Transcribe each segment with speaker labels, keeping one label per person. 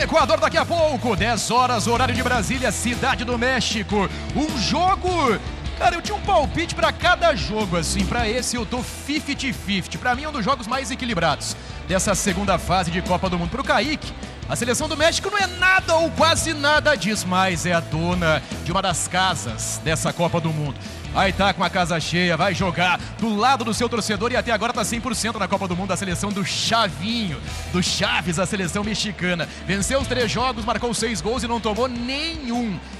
Speaker 1: Equador daqui a pouco, 10 horas, horário de Brasília, Cidade do México. Um jogo... Cara, eu tinha um palpite pra cada jogo, assim. Pra esse eu tô 50-50. Pra mim é um dos jogos mais equilibrados dessa segunda fase de Copa do Mundo. Pro Kaique, a seleção do México não é nada ou quase nada disso, mas é a dona de uma das casas dessa Copa do Mundo. Aí tá com a casa cheia, vai jogar do lado do seu torcedor e até agora tá 100% na Copa do Mundo, a seleção do Chavinho, do Chaves, a seleção mexicana. Venceu os 3 jogos, marcou 6 gols e não tomou nem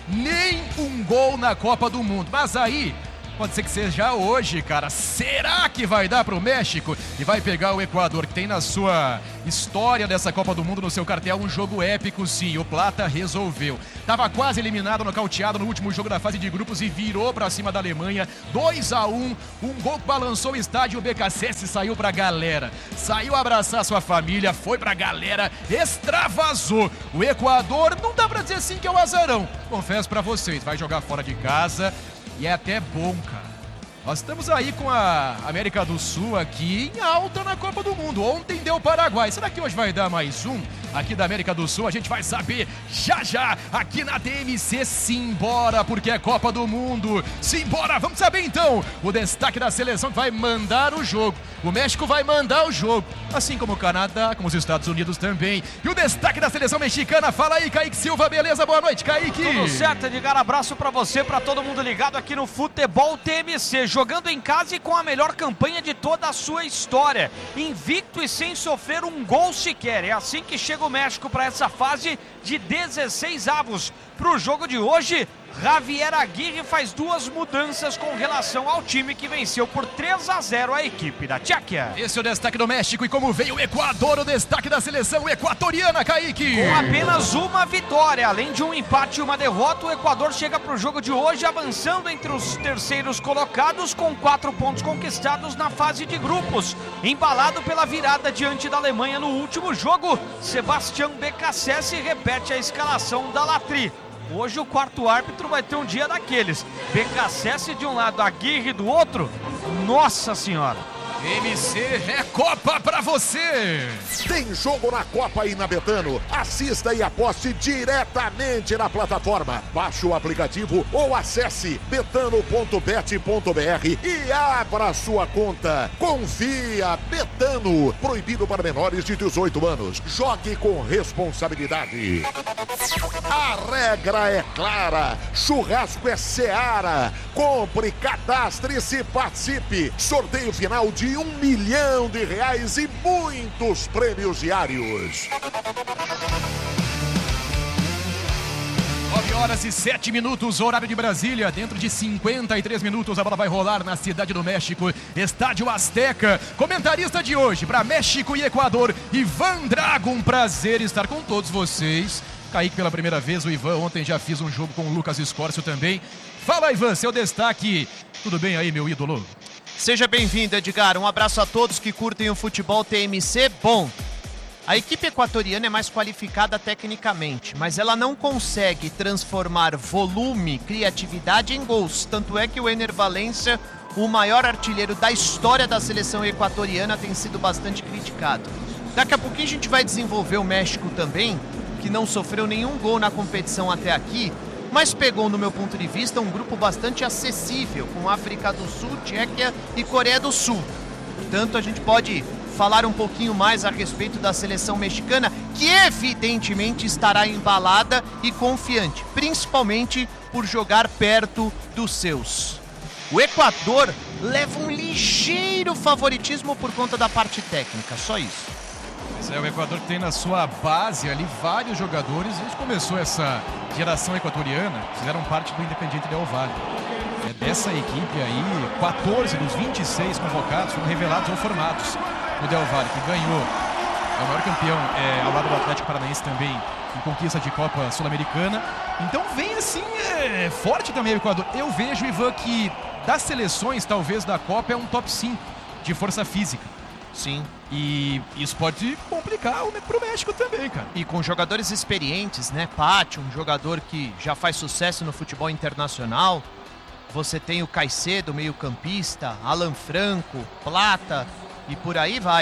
Speaker 1: um gol na Copa do Mundo. Mas aí... pode ser que seja hoje, cara. Será que vai dar pro México? E vai pegar o Equador, que tem na sua história dessa Copa do Mundo, no seu cartel, um jogo épico, sim. O Plata resolveu. Tava quase eliminado, nocauteado no último jogo da fase de grupos e virou pra cima da Alemanha. 2-1, um gol que balançou o estádio. O BKSS saiu pra galera. Saiu abraçar sua família, foi pra galera, extravasou. O Equador, não dá pra dizer assim que é o azarão. Confesso pra vocês, vai jogar fora de casa. E é até bom, cara. Nós estamos aí com a América do Sul aqui em alta na Copa do Mundo. Ontem deu o Paraguai. Será que hoje vai dar mais um aqui da América do Sul? A gente vai saber já aqui na TMC. Simbora, porque é Copa do Mundo. Simbora, vamos saber então o destaque da seleção que vai mandar o jogo. O México vai mandar o jogo, assim como o Canadá, como os Estados Unidos também. E o destaque da seleção mexicana, fala aí, Kaique Silva, beleza? Boa noite, Kaique.
Speaker 2: Tudo certo, Edgar, abraço pra você, pra todo mundo ligado aqui no Futebol TMC, jogando em casa e com a melhor campanha de toda a sua história, invicto e sem sofrer um gol sequer. É assim que chega o México para essa fase de 16 avos. Pro jogo de hoje, Javier Aguirre faz 2 mudanças com relação ao time que venceu por 3-0 a equipe da Tchequia.
Speaker 1: Esse é o destaque do México e como veio o Equador, o destaque da seleção equatoriana, Kaique.
Speaker 2: Com apenas uma vitória, além de um empate e uma derrota, o Equador chega para o jogo de hoje avançando entre os terceiros colocados com 4 pontos conquistados na fase de grupos. Embalado pela virada diante da Alemanha no último jogo, Sebastián BKSS repete a escalação da Latri. Hoje o quarto árbitro vai ter um dia daqueles. BKSS de um lado, Aguirre do outro. Nossa Senhora!
Speaker 1: MC é Copa pra você!
Speaker 3: Tem jogo na Copa aí na Betano. Assista e aposte diretamente na plataforma. Baixe o aplicativo ou acesse betano.bet.br e abra sua conta. Confia, Betano. Proibido para menores de 18 anos. Jogue com responsabilidade. A regra é clara. Churrasco é Seara. Compre, cadastre-se, participe. Sorteio final de R$1 milhão e muitos prêmios diários.
Speaker 1: 9h07, horário de Brasília. Dentro de 53 minutos a bola vai rolar na Cidade do México, Estádio Azteca. Comentarista de hoje para México e Equador, Ivan Drago. Um prazer estar com todos vocês. Kaique pela primeira vez, o Ivan ontem já fiz um jogo com o Lucas Escórcio também. Fala, Ivan, seu destaque. Tudo bem aí, meu ídolo?
Speaker 4: Seja bem-vindo, Edgar. Um abraço a todos que curtem o futebol TMC. Bom, a equipe equatoriana é mais qualificada tecnicamente, mas ela não consegue transformar volume, criatividade em gols. Tanto é que o Ener Valencia, o maior artilheiro da história da seleção equatoriana, tem sido bastante criticado. Daqui a pouquinho a gente vai desenvolver o México também, que não sofreu nenhum gol na competição até aqui, mas pegou, no meu ponto de vista, um grupo bastante acessível, com África do Sul, Tchequia e Coreia do Sul. Portanto, a gente pode falar um pouquinho mais a respeito da seleção mexicana, que evidentemente estará embalada e confiante, principalmente por jogar perto dos seus. O Equador leva um ligeiro favoritismo por conta da parte técnica, só isso.
Speaker 1: O Equador tem na sua base ali vários jogadores. Desde que começou essa geração equatoriana, fizeram parte do Independiente Del Valle. Dessa equipe aí, 14 dos 26 convocados foram revelados ou formados no Del Valle, que ganhou, é o maior campeão ao lado do Atlético Paranaense também em conquista de Copa Sul-Americana. Então vem assim, forte também o Equador. Eu vejo, Ivan, que das seleções, talvez da Copa, é um top 5 de força física.
Speaker 4: Sim.
Speaker 1: E isso pode complicar pro México também, cara.
Speaker 4: E com jogadores experientes, né? Patti, um jogador que já faz sucesso no futebol internacional. Você tem o Caicedo, meio-campista, Alan Franco, Plata e por aí vai.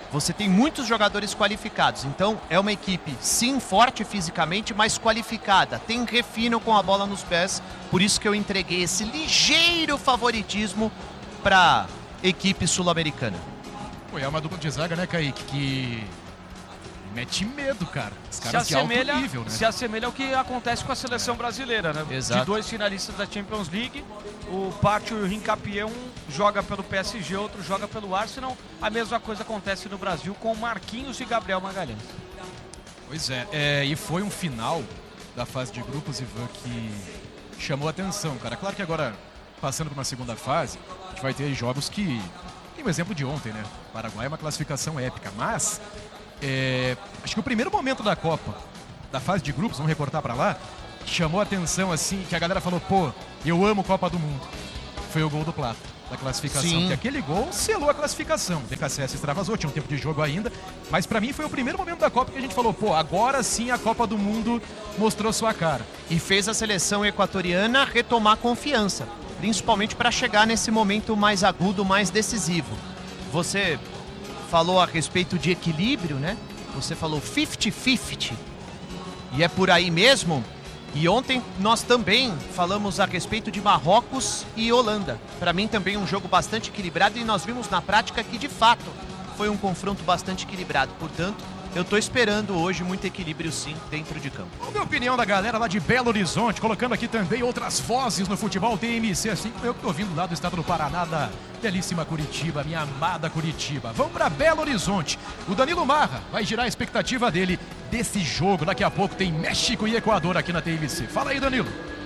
Speaker 4: Você tem muitos jogadores qualificados, então é uma equipe sim forte fisicamente, mas qualificada, tem refino com a bola nos pés, por isso que eu entreguei esse ligeiro favoritismo para a equipe sul-americana.
Speaker 1: Pô, é uma dupla de zaga, né, Kaique, que mete medo, cara. Os caras de alto nível, né?
Speaker 2: Se assemelha ao que acontece com a seleção brasileira, né?
Speaker 4: Exato.
Speaker 2: De 2 finalistas da Champions League, o Pátio e o Hincapié, um joga pelo PSG, outro joga pelo Arsenal. A mesma coisa acontece no Brasil com Marquinhos e Gabriel Magalhães.
Speaker 1: Pois é, e foi um final da fase de grupos, Ivan, que chamou a atenção, cara. Claro que agora, passando para uma segunda fase, a gente vai ter jogos que... Tem o exemplo de ontem, né? O Paraguai é uma classificação épica, mas... acho que o primeiro momento da Copa, da fase de grupos, vamos recortar pra lá, chamou a atenção assim, que a galera falou, pô, eu amo Copa do Mundo. Foi o gol do Plata, da classificação.
Speaker 4: Sim.
Speaker 1: Porque aquele gol selou a classificação. O BKSS extravasou, tinha um tempo de jogo ainda, mas pra mim foi o primeiro momento da Copa que a gente falou, pô, agora sim a Copa do Mundo mostrou sua cara.
Speaker 4: E fez a seleção equatoriana retomar confiança, principalmente para chegar nesse momento mais agudo, mais decisivo. Você falou a respeito de equilíbrio, né? Você falou 50-50. E é por aí mesmo. E ontem nós também falamos a respeito de Marrocos e Holanda. Para mim também um jogo bastante equilibrado e nós vimos na prática que de fato foi um confronto bastante equilibrado. Portanto, eu tô esperando hoje muito equilíbrio sim dentro de campo.
Speaker 1: Vamos ver a opinião da galera lá de Belo Horizonte, colocando aqui também outras vozes no futebol TMC, assim como eu que tô vindo lá do estado do Paraná, da belíssima Curitiba, minha amada Curitiba. Vamos para Belo Horizonte. O Danilo Marra vai girar a expectativa dele desse jogo. Daqui a pouco tem México e Equador aqui na TMC. Fala aí, Danilo.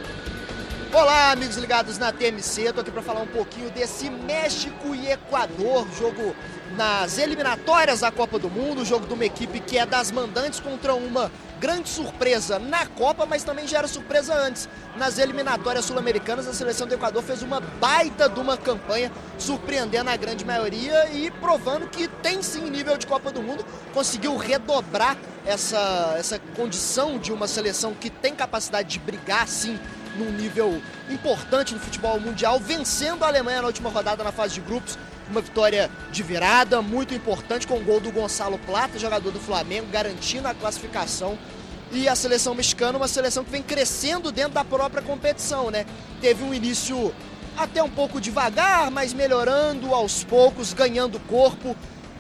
Speaker 5: Olá, amigos ligados na TMC, tô aqui para falar um pouquinho desse México e Equador, jogo nas eliminatórias da Copa do Mundo, jogo de uma equipe que é das mandantes contra uma grande surpresa na Copa, mas também já era surpresa antes. Nas eliminatórias sul-americanas, a seleção do Equador fez uma baita de uma campanha, surpreendendo a grande maioria e provando que tem sim nível de Copa do Mundo, conseguiu redobrar essa condição de uma seleção que tem capacidade de brigar sim num nível importante no futebol mundial, vencendo a Alemanha na última rodada na fase de grupos, uma vitória de virada muito importante com o gol do Gonçalo Plata, jogador do Flamengo, garantindo a classificação. E a seleção mexicana, uma seleção que vem crescendo dentro da própria competição, né? Teve um início até um pouco devagar, mas melhorando aos poucos, ganhando corpo.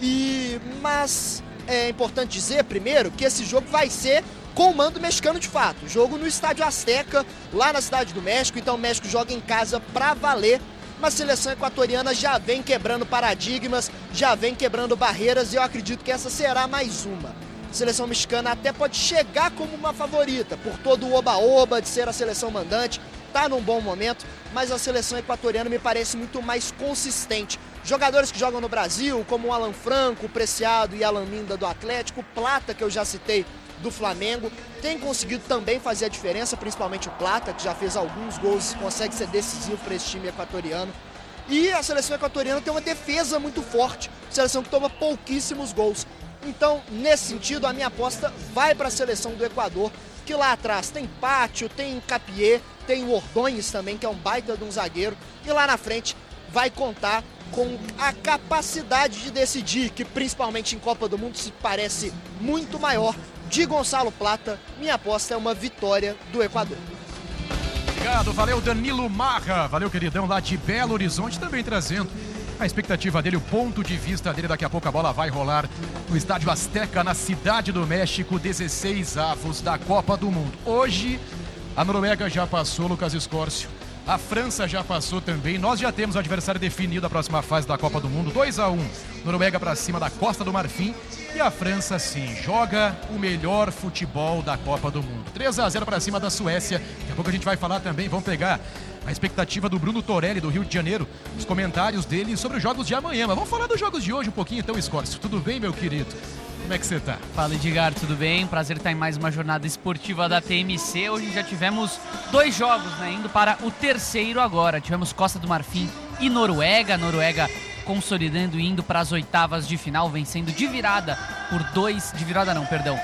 Speaker 5: Mas é importante dizer primeiro que esse jogo vai ser com o mando mexicano de fato. Jogo no Estádio Azteca, lá na Cidade do México. Então o México joga em casa pra valer. Mas a seleção equatoriana já vem quebrando paradigmas, já vem quebrando barreiras e eu acredito que essa será mais uma. A seleção mexicana até pode chegar como uma favorita, por todo o oba-oba de ser a seleção mandante, tá num bom momento, mas a seleção equatoriana me parece muito mais consistente. Jogadores que jogam no Brasil, como o Alan Franco, o Preciado e Alan Minda do Atlético, Plata, que eu já citei, do Flamengo, tem conseguido também fazer a diferença, principalmente o Plata, que já fez alguns gols e consegue ser decisivo para esse time equatoriano. E a seleção equatoriana tem uma defesa muito forte, seleção que toma pouquíssimos gols. Então, nesse sentido, a minha aposta vai para a seleção do Equador, que lá atrás tem Pátio, tem Capié, tem o Ordóñez também, que é um baita de um zagueiro, e lá na frente vai contar com a capacidade de decidir, que principalmente em Copa do Mundo se parece muito maior, de Gonçalo Plata. Minha aposta é uma vitória do Equador.
Speaker 1: Obrigado, valeu Danilo Marra, valeu queridão lá de Belo Horizonte, também trazendo a expectativa dele, o ponto de vista dele. Daqui a pouco a bola vai rolar no Estádio Azteca, na Cidade do México, 16 avos da Copa do Mundo. Hoje, a Noruega já passou, Lucas Escórcio. A França já passou também. Nós já temos o adversário definido da próxima fase da Copa do Mundo. 2-1. Noruega para cima da Costa do Marfim. E a França, sim, joga o melhor futebol da Copa do Mundo. 3-0 para cima da Suécia. Daqui a pouco a gente vai falar também. Vamos pegar a expectativa do Bruno Torelli, do Rio de Janeiro. Os comentários dele sobre os jogos de amanhã. Mas vamos falar dos jogos de hoje um pouquinho então, Escórcio. Tudo bem, meu querido? Como é que você tá?
Speaker 6: Fala, Edgar, tudo bem? Prazer estar em mais uma jornada esportiva da TMC. Hoje já tivemos 2 jogos, né? Indo para o terceiro agora. Tivemos Costa do Marfim e Noruega. Noruega consolidando e indo para as oitavas de final, vencendo de virada por 2... De virada não, perdão.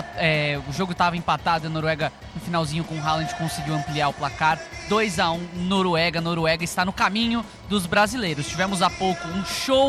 Speaker 6: O jogo estava empatado e a Noruega, no finalzinho com o Haaland, conseguiu ampliar o placar. 2-1 Noruega. Noruega está no caminho dos brasileiros. Tivemos há pouco um show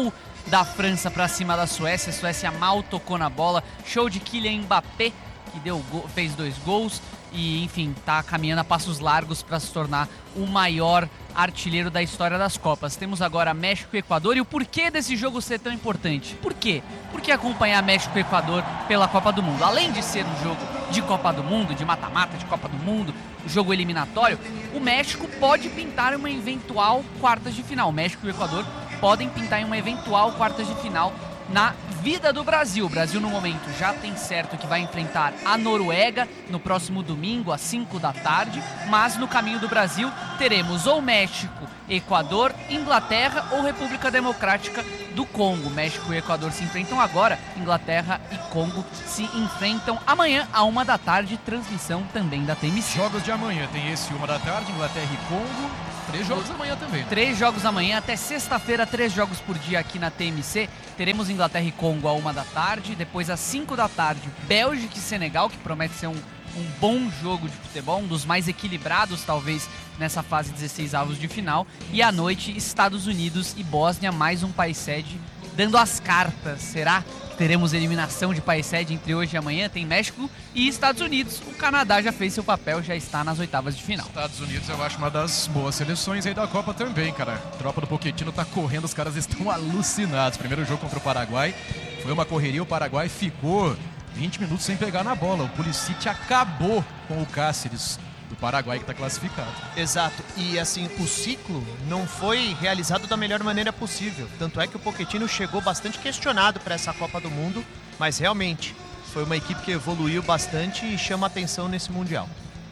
Speaker 6: da França para cima da Suécia. A Suécia mal tocou na bola. Show de Kylian Mbappé, que fez 2 gols. E, enfim, tá caminhando a passos largos para se tornar o maior artilheiro da história das Copas. Temos agora México e Equador. E o porquê desse jogo ser tão importante? Por quê? Porque acompanhar México e Equador pela Copa do Mundo, além de ser um jogo de Copa do Mundo, de mata-mata de Copa do Mundo, jogo eliminatório, o México pode pintar uma eventual quartas de final. O México e o Equador podem pintar em uma eventual quartas de final na vida do Brasil. O Brasil, no momento, já tem certo que vai enfrentar a Noruega no próximo domingo, às 5 da tarde, mas no caminho do Brasil teremos ou México, Equador, Inglaterra ou República Democrática do Congo. México e Equador se enfrentam agora, Inglaterra e Congo se enfrentam amanhã, à 1 da tarde, transmissão também da TMC.
Speaker 1: Jogos de amanhã, tem esse 1 da tarde, Inglaterra e Congo. 3 jogos amanhã também.
Speaker 6: 3 jogos amanhã, até sexta-feira, 3 jogos por dia aqui na TMC. Teremos Inglaterra e Congo à 1 da tarde. Depois, às 5 da tarde, Bélgica e Senegal, que promete ser um bom jogo de futebol, um dos mais equilibrados, talvez, nessa fase 16avos de final. E à noite, Estados Unidos e Bósnia, mais um país sede, dando as cartas. Será que teremos eliminação de país sede entre hoje e amanhã? Tem México e Estados Unidos. O Canadá já fez seu papel, já está nas oitavas de final.
Speaker 1: Estados Unidos eu acho uma das boas seleções aí da Copa também, cara. A tropa do Pochettino tá correndo, os caras estão alucinados. Primeiro jogo contra o Paraguai, foi uma correria, o Paraguai ficou 20 minutos sem pegar na bola. O Pulisic acabou com o Cáceres do Paraguai, que está classificado.
Speaker 4: Exato, e assim, o ciclo não foi realizado da melhor maneira possível. Tanto é que o Pochettino chegou bastante questionado para essa Copa do Mundo, mas realmente foi uma equipe que evoluiu bastante e chama atenção nesse Mundial.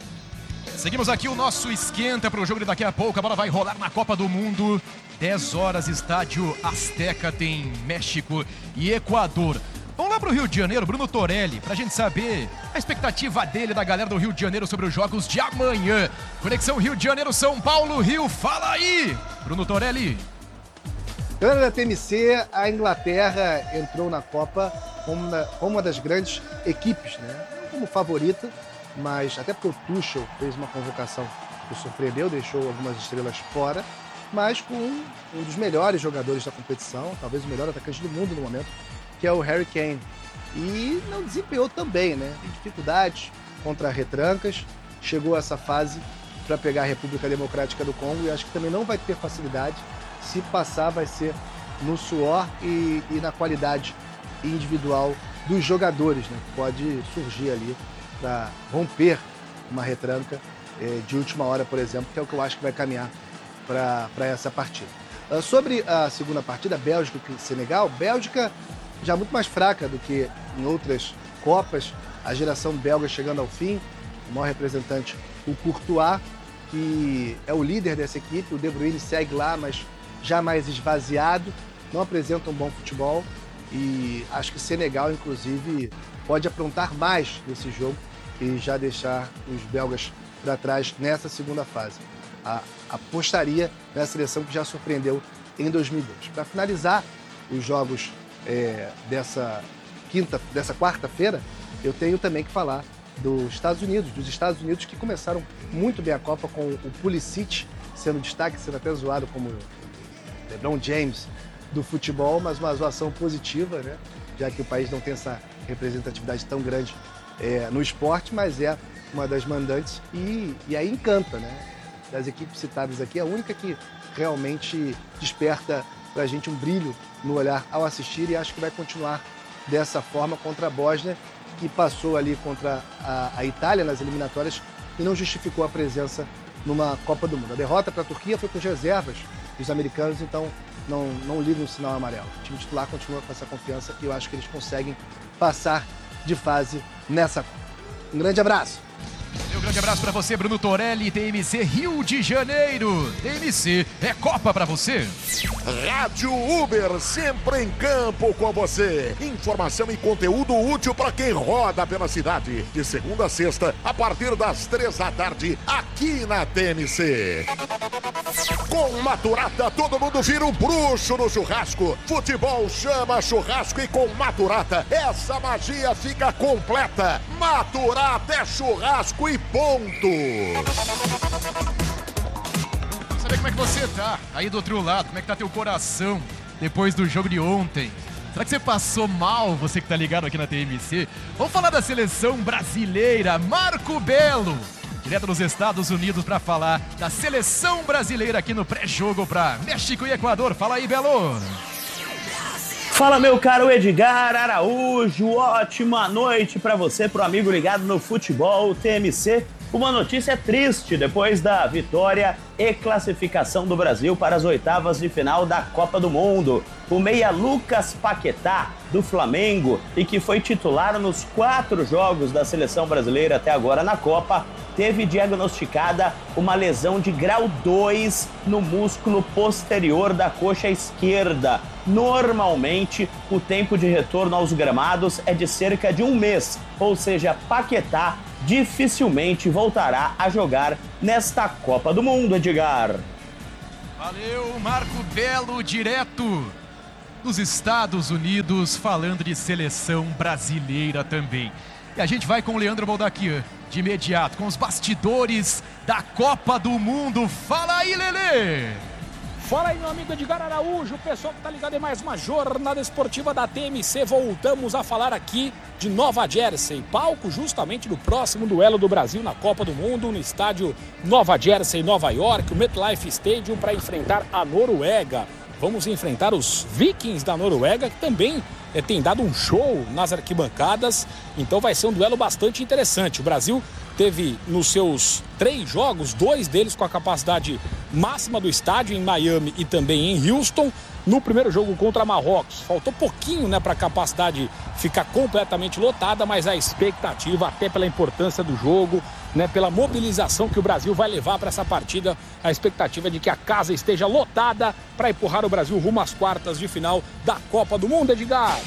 Speaker 1: Seguimos aqui o nosso esquenta para o jogo de daqui a pouco. A bola vai rolar na Copa do Mundo. 10 horas, estádio Azteca, tem México e Equador. Vamos lá pro Rio de Janeiro, Bruno Torelli, pra gente saber a expectativa dele, da galera do Rio de Janeiro sobre os jogos de amanhã. Conexão Rio de Janeiro, São Paulo, Rio, fala aí! Bruno Torelli.
Speaker 7: Galera da TMC, a Inglaterra entrou na Copa como uma das grandes equipes, né? Não como favorita, mas até porque o Tuchel fez uma convocação que surpreendeu, deixou algumas estrelas fora, mas com um dos melhores jogadores da competição, talvez o melhor atacante do mundo no momento, que é o Harry Kane. E não desempenhou também, né? Tem dificuldades contra retrancas, chegou a essa fase para pegar a República Democrática do Congo e acho que também não vai ter facilidade. Se passar, vai ser no suor e na qualidade individual dos jogadores, né? Pode surgir ali para romper uma retranca de última hora, por exemplo, que é o que eu acho que vai caminhar para essa partida. Sobre a segunda partida, Bélgica e Senegal, Bélgica já muito mais fraca do que em outras Copas, a geração belga chegando ao fim, o maior representante, o Courtois, que é o líder dessa equipe, o De Bruyne segue lá, mas já mais esvaziado, não apresenta um bom futebol e acho que Senegal, inclusive, pode aprontar mais nesse jogo e já deixar os belgas para trás nessa segunda fase. Apostaria na seleção que já surpreendeu em 2002. Para finalizar os jogos dessa quarta-feira, eu tenho também que falar dos Estados Unidos que começaram muito bem a Copa, com o Pulisic sendo destaque, sendo até zoado como LeBron James do futebol, mas uma zoação positiva, né? Já que o país não tem essa representatividade tão grande no esporte, mas é uma das mandantes e aí encanta, né? Das equipes citadas aqui, a única que realmente desperta pra gente um brilho no olhar ao assistir, e acho que vai continuar dessa forma contra a Bósnia, que passou ali contra a Itália nas eliminatórias e não justificou a presença numa Copa do Mundo. A derrota para a Turquia foi com as reservas dos americanos, então não liga um sinal amarelo. O time titular continua com essa confiança e eu acho que eles conseguem passar de fase nessa Copa. Um grande abraço!
Speaker 1: Um grande abraço pra você, Bruno Torelli, TMC Rio de Janeiro. TMC é Copa pra você.
Speaker 3: Rádio Uber, sempre em campo com você. Informação e conteúdo útil para quem roda pela cidade. De segunda a sexta, a partir das 3 da tarde, aqui na TMC. Com Maturata, todo mundo vira um bruxo no churrasco. Futebol chama churrasco e com Maturata, essa magia fica completa. Maturata é churrasco e ponto.
Speaker 1: Saber como é que você tá aí do outro lado, como é que tá teu coração. depois do jogo de ontem. Será que você passou mal, você que tá ligado aqui na TMC? Vamos falar da seleção brasileira. Marco Belo, direto dos Estados Unidos, para falar da seleção brasileira aqui no pré-jogo para México e Equador. Fala aí, Belo.
Speaker 8: Fala, meu caro Edgar Araújo, ótima noite para você, pro amigo ligado no Futebol TMC. Uma notícia triste depois da vitória e classificação do Brasil para as oitavas de final da Copa do Mundo. O meia Lucas Paquetá, do Flamengo, e que foi titular nos 4 jogos da seleção brasileira até agora na Copa, teve diagnosticada uma lesão de grau 2 no músculo posterior da coxa esquerda. Normalmente, o tempo de retorno aos gramados é de cerca de 1 mês, ou seja, Paquetá dificilmente voltará a jogar nesta Copa do Mundo, Edgar.
Speaker 1: Valeu, Marco Belo, direto dos Estados Unidos, falando de seleção brasileira também. E a gente vai com o Leandro Boldaquian, de imediato, com os bastidores da Copa do Mundo. Fala aí, Lelê!
Speaker 9: Fala aí, meu amigo Edgar Araújo, o pessoal que tá ligado em mais uma jornada esportiva da TMC. Voltamos a falar aqui de Nova Jersey, palco justamente do próximo duelo do Brasil na Copa do Mundo, no estádio Nova Jersey, Nova York, o MetLife Stadium, para enfrentar a Noruega. Vamos enfrentar os Vikings da Noruega, que também tem dado um show nas arquibancadas, então vai ser um duelo bastante interessante. O Brasil teve nos seus 3 jogos, 2 deles com a capacidade máxima do estádio, em Miami e também em Houston. No primeiro jogo contra Marrocos, faltou pouquinho, para a capacidade ficar completamente lotada, mas a expectativa, até pela importância do jogo, pela mobilização que o Brasil vai levar para essa partida, a expectativa é de que a casa esteja lotada para empurrar o Brasil rumo às quartas de final da Copa do Mundo, Edgar.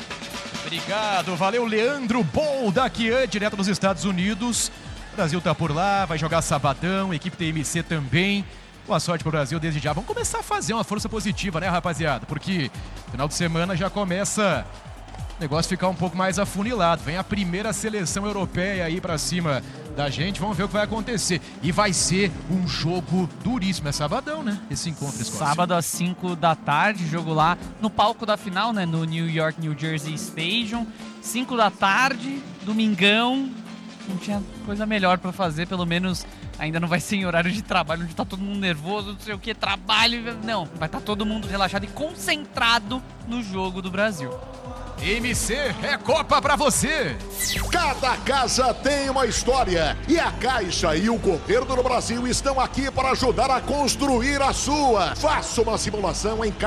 Speaker 1: Obrigado, valeu, Leandro Boldaquian, direto dos Estados Unidos. O Brasil tá por lá, vai jogar sabadão, equipe TMC também. Boa sorte pro Brasil desde já. Vamos começar a fazer uma força positiva, né, rapaziada? Porque final de semana já começa o negócio ficar um pouco mais afunilado. Vem a primeira seleção europeia aí pra cima da gente. Vamos ver o que vai acontecer. E vai ser um jogo duríssimo. É sabadão, né? Esse encontro, Escócia.
Speaker 6: Sábado às 5 da tarde, jogo lá no palco da final, no New York, New Jersey Stadium. 5 da tarde, domingão. Não tinha coisa melhor pra fazer, pelo menos ainda não vai ser em horário de trabalho, onde tá todo mundo nervoso, não sei o que, trabalho. Não, vai estar todo mundo relaxado e concentrado no jogo do Brasil.
Speaker 1: TMC é Copa pra você!
Speaker 3: Cada casa tem uma história e a Caixa e o governo do Brasil estão aqui para ajudar a construir a sua. Faça uma simulação em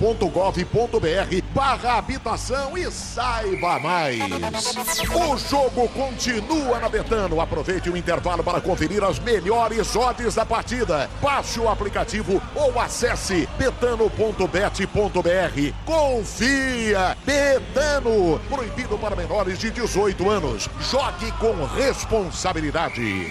Speaker 3: caixa.gov.br/habitação e saiba mais. O jogo continua na Betano. Aproveite o intervalo para conferir as melhores odds da partida. Baixe o aplicativo ou acesse betano.bet.br. Confia! Betano! Proibido para menores de 18 anos. Jogue com responsabilidade.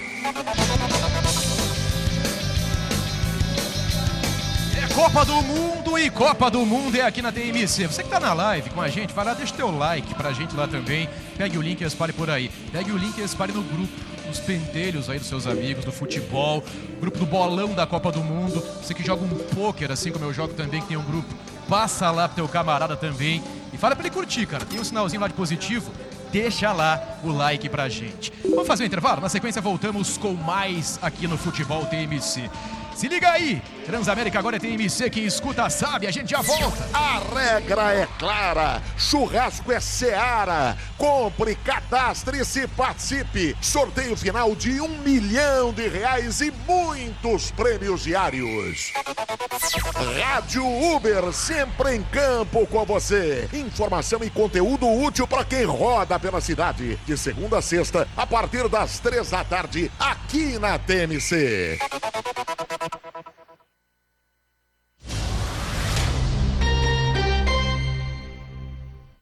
Speaker 1: É Copa do Mundo e Copa do Mundo é aqui na TMC. Você que tá na live com a gente, vai lá, deixa teu like pra gente lá também. Pegue o link e espalhe por aí. Pegue o link e espalhe no grupo, nos pentelhos aí dos seus amigos, do futebol, grupo do bolão da Copa do Mundo. Você que joga um pôquer, assim como eu jogo também, que tem um grupo, passa lá pro teu camarada também. E fala pra ele curtir, cara. Tem um sinalzinho lá de positivo. Deixa lá o like pra gente. Vamos fazer um intervalo? Na sequência voltamos com mais aqui no Futebol TMC. Se liga aí! Transamérica agora é TMC, quem escuta sabe, a gente já volta.
Speaker 3: A regra é clara, churrasco é Seara. Compre, cadastre-se e participe. Sorteio final de R$1 milhão e muitos prêmios diários. Rádio Uber, sempre em campo com você. Informação e conteúdo útil para quem roda pela cidade. De segunda a sexta, a partir das 3 da tarde, aqui na TMC.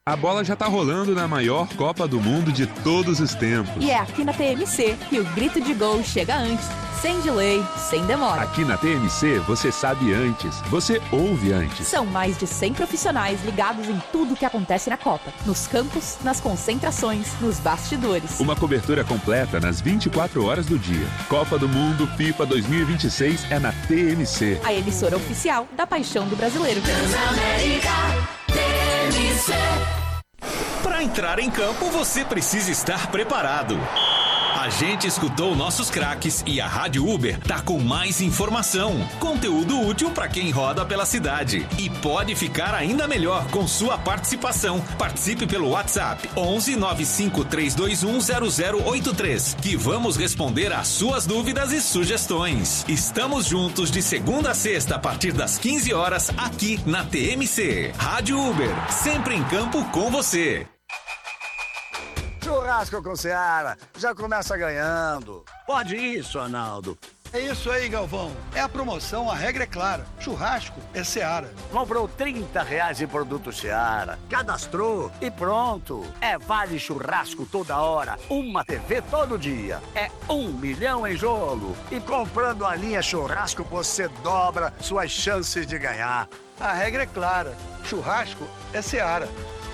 Speaker 10: A bola já tá rolando na maior Copa do Mundo de todos os tempos.
Speaker 11: E é aqui na TMC que o grito de gol chega antes, sem delay, sem demora.
Speaker 10: Aqui na TMC você sabe antes, você ouve antes.
Speaker 11: São mais de 100 profissionais ligados em tudo que acontece na Copa. Nos campos, nas concentrações, nos bastidores.
Speaker 10: Uma cobertura completa nas 24 horas do dia. Copa do Mundo FIFA 2026 é na TMC.
Speaker 11: A emissora oficial da paixão do brasileiro.
Speaker 12: Transamérica TMC.
Speaker 13: Para entrar em campo, você precisa estar preparado. A gente escutou nossos craques e a Rádio Uber tá com mais informação, conteúdo útil para quem roda pela cidade. E pode ficar ainda melhor com sua participação. Participe pelo WhatsApp 11 95 321 0083, que vamos responder às suas dúvidas e sugestões. Estamos juntos de segunda a sexta a partir das 15 horas aqui na TMC. Rádio Uber, sempre em campo com você.
Speaker 14: Churrasco com Seara, já começa ganhando.
Speaker 15: Pode isso, Arnaldo.
Speaker 16: É isso aí, Galvão. É a promoção, a regra é clara. Churrasco é Seara.
Speaker 15: Comprou R$30 em produto Seara, cadastrou e pronto. É vale churrasco toda hora, uma TV todo dia. É 1 milhão em jogo. E comprando a linha churrasco, você dobra suas chances de ganhar.
Speaker 16: A regra é clara. Churrasco é Seara.